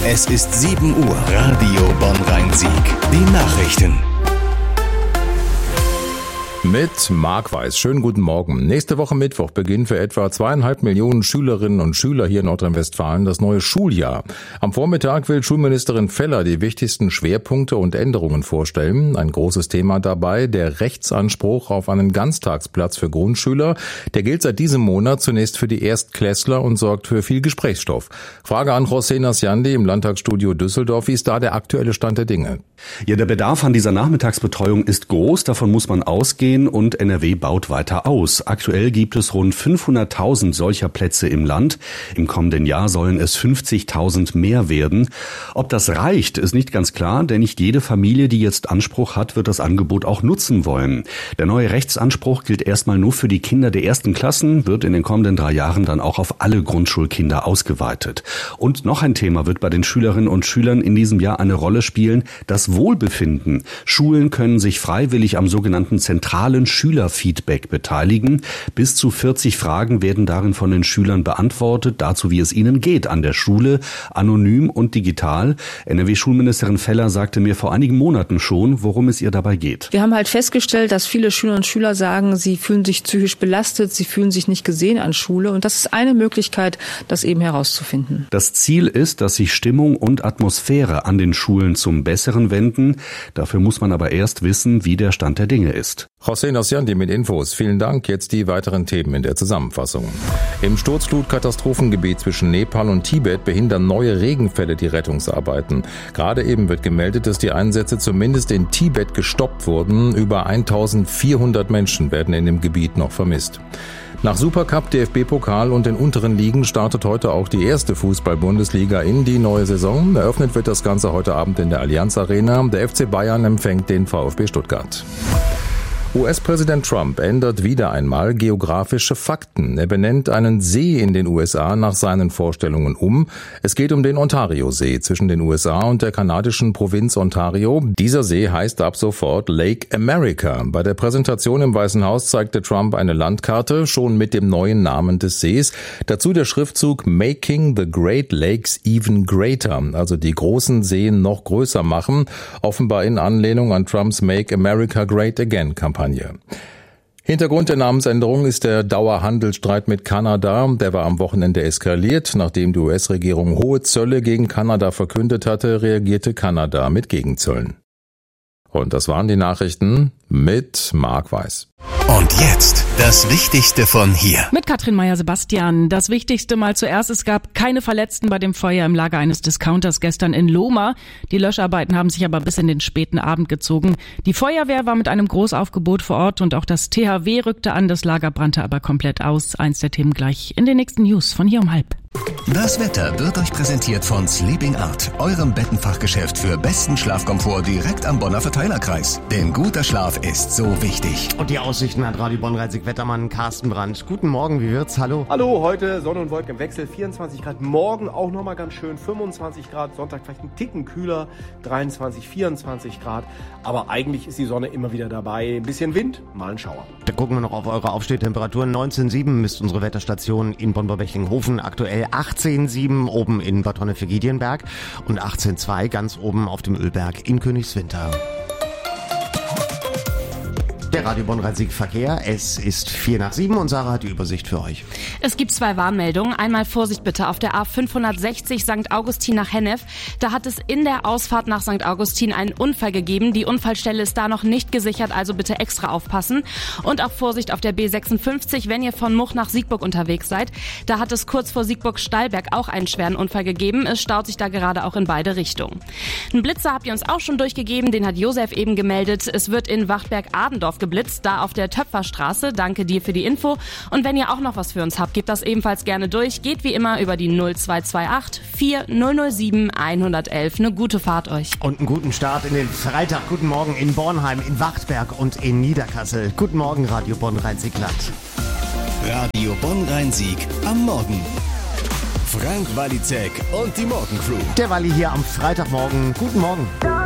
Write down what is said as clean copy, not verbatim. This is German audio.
Es ist 7 Uhr. Radio Bonn-Rhein-Sieg. Die Nachrichten. Mit Marc Weiß. Schönen guten Morgen. Nächste Woche Mittwoch beginnt für etwa 2,5 Millionen Schülerinnen und Schüler hier in Nordrhein-Westfalen das neue Schuljahr. Am Vormittag will Schulministerin Feller die wichtigsten Schwerpunkte und Änderungen vorstellen. Ein großes Thema dabei, der Rechtsanspruch auf einen Ganztagsplatz für Grundschüler. Der gilt seit diesem Monat zunächst für die Erstklässler und sorgt für viel Gesprächsstoff. Frage an José Nasciandi im Landtagsstudio Düsseldorf. Wie ist da der aktuelle Stand der Dinge? Ja, der Bedarf an dieser Nachmittagsbetreuung ist groß. Davon muss man ausgehen. Und NRW baut weiter aus. Aktuell gibt es rund 500.000 solcher Plätze im Land. Im kommenden Jahr sollen es 50.000 mehr werden. Ob das reicht, ist nicht ganz klar, denn nicht jede Familie, die jetzt Anspruch hat, wird das Angebot auch nutzen wollen. Der neue Rechtsanspruch gilt erstmal nur für die Kinder der ersten Klassen, wird in den kommenden 3 Jahren dann auch auf alle Grundschulkinder ausgeweitet. Und noch ein Thema wird bei den Schülerinnen und Schülern in diesem Jahr eine Rolle spielen: das Wohlbefinden. Schulen können sich freiwillig am sogenannten zentralen Schülerfeedback beteiligen. Bis zu 40 Fragen werden darin von den Schülern beantwortet, dazu wie es ihnen geht an der Schule, anonym und digital. NRW-Schulministerin Feller sagte mir vor einigen Monaten schon, worum es ihr dabei geht. Wir haben halt festgestellt, dass viele Schülerinnen und Schüler sagen, sie fühlen sich psychisch belastet, sie fühlen sich nicht gesehen an Schule, und das ist eine Möglichkeit, das eben herauszufinden. Das Ziel ist, dass sich Stimmung und Atmosphäre an den Schulen zum Besseren wenden. Dafür muss man aber erst wissen, wie der Stand der Dinge ist. José Nasciandi mit Infos. Vielen Dank. Jetzt die weiteren Themen in der Zusammenfassung. Im Sturzflutkatastrophengebiet zwischen Nepal und Tibet behindern neue Regenfälle die Rettungsarbeiten. Gerade eben wird gemeldet, dass die Einsätze zumindest in Tibet gestoppt wurden. Über 1.400 Menschen werden in dem Gebiet noch vermisst. Nach Supercup, DFB-Pokal und den unteren Ligen startet heute auch die erste Fußball-Bundesliga in die neue Saison. Eröffnet wird das Ganze heute Abend in der Allianz Arena. Der FC Bayern empfängt den VfB Stuttgart. US-Präsident Trump ändert wieder einmal geografische Fakten. Er benennt einen See in den USA nach seinen Vorstellungen um. Es geht um den Ontario-See zwischen den USA und der kanadischen Provinz Ontario. Dieser See heißt ab sofort Lake America. Bei der Präsentation im Weißen Haus zeigte Trump eine Landkarte, schon mit dem neuen Namen des Sees. Dazu der Schriftzug Making the Great Lakes Even Greater, also die großen Seen noch größer machen, offenbar in Anlehnung an Trumps Make America Great Again Kampagne. Hintergrund der Namensänderung ist der Dauerhandelsstreit mit Kanada. Der war am Wochenende eskaliert. Nachdem die US-Regierung hohe Zölle gegen Kanada verkündet hatte, reagierte Kanada mit Gegenzöllen. Und das waren die Nachrichten mit Marc Weiß. Und jetzt das Wichtigste von hier. Mit Katrin Meyer-Sebastian. Das Wichtigste mal zuerst: Es gab keine Verletzten bei dem Feuer im Lager eines Discounters gestern in Lohmar. Die Löscharbeiten haben sich aber bis in den späten Abend gezogen. Die Feuerwehr war mit einem Großaufgebot vor Ort und auch das THW rückte an. Das Lager brannte aber komplett aus. Eins der Themen gleich in den nächsten News von hier um 12:30. Das Wetter wird euch präsentiert von Sleeping Art, eurem Bettenfachgeschäft für besten Schlafkomfort direkt am Bonner Verteilerkreis. Denn guter Schlaf ist so wichtig. Und die Aussichten hat Radio Bonn-Rhein-Sieg-Wettermann Carsten Brandt. Guten Morgen, wie wird's? Hallo. Hallo, heute Sonne und Wolken im Wechsel, 24 Grad. Morgen auch nochmal ganz schön, 25 Grad. Sonntag vielleicht ein Ticken kühler, 23, 24 Grad. Aber eigentlich ist die Sonne immer wieder dabei. Ein bisschen Wind, mal ein Schauer. Da gucken wir noch auf eure Aufstehtemperaturen. 19,7 misst unsere Wetterstation in Bonn-Bechtlinghofen. Aktuell 18,7 oben in Bad Honnef-Giedienberg und 18,2 ganz oben auf dem Ölberg in Königswinter. Der Radio Bonn-Rhein-Sieg-Verkehr. Es ist 6:45 und Sarah hat die Übersicht für euch. Es gibt 2 Warnmeldungen. Einmal Vorsicht bitte auf der A560 St. Augustin nach Hennef. Da hat es in der Ausfahrt nach St. Augustin einen Unfall gegeben. Die Unfallstelle ist da noch nicht gesichert, also bitte extra aufpassen. Und auch Vorsicht auf der B56, wenn ihr von Much nach Siegburg unterwegs seid. Da hat es kurz vor Siegburg-Stallberg auch einen schweren Unfall gegeben. Es staut sich da gerade auch in beide Richtungen. Einen Blitzer habt ihr uns auch schon durchgegeben, den hat Josef eben gemeldet. Es wird in Wachtberg-Adendorf geblitzt, da auf der Töpferstraße. Danke dir für die Info. Und wenn ihr auch noch was für uns habt, gebt das ebenfalls gerne durch. Geht wie immer über die 0228 4007 111. Eine gute Fahrt euch. Und einen guten Start in den Freitag. Guten Morgen in Bornheim, in Wachtberg und in Niederkassel. Guten Morgen, Radio Bonn-Rhein-Sieg-Land. Radio Bonn-Rhein-Sieg am Morgen. Frank Walizek und die Morgencrew. Der Walli hier am Freitagmorgen. Guten Morgen.